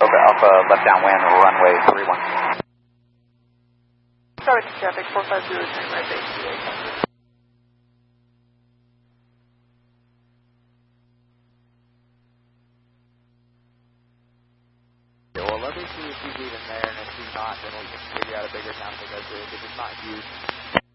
Over Alpha, left downwind, runway 31. Sorry, traffic 450, turn right base. Yeah, well, let me see if she's even there, and if she's not, then we can figure out a bigger time because it's not huge.